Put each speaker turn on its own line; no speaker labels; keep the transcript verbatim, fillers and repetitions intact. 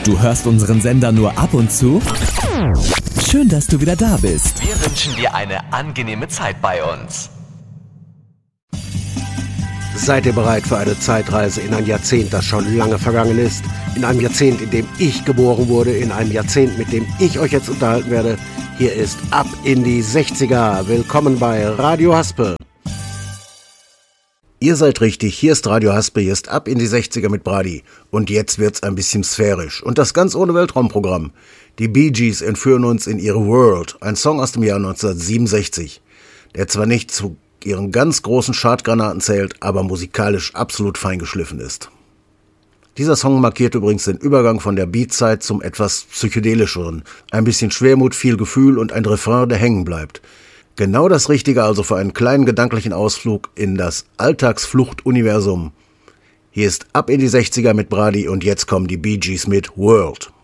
Du hörst unseren Sender nur ab und zu? Schön, dass du wieder da bist.
Wir wünschen dir eine angenehme Zeit bei uns.
Seid ihr bereit für eine Zeitreise in ein Jahrzehnt, das schon lange vergangen ist? In einem Jahrzehnt, in dem ich geboren wurde, in einem Jahrzehnt, mit dem ich euch jetzt unterhalten werde. Hier ist Ab in die sechziger. Willkommen bei Radio Haspe. Ihr seid richtig, hier ist Radio Haspe, hier ist Ab in die sechziger mit Brady. Und jetzt wird's ein bisschen sphärisch. Und das ganz ohne Weltraumprogramm. Die Bee Gees entführen uns in ihre World, ein Song aus dem Jahr neunzehnhundertsiebenundsechzig, der zwar nicht zu ihren ganz großen Chartgranaten zählt, aber musikalisch absolut feingeschliffen ist. Dieser Song markiert übrigens den Übergang von der Beatzeit zum etwas psychedelischeren. Ein bisschen Schwermut, viel Gefühl und ein Refrain, der hängen bleibt. Genau das Richtige also für einen kleinen gedanklichen Ausflug in das Alltagsflucht-Universum. Hier ist Ab in die sechziger mit Brady und jetzt kommen die Bee Gees mit World.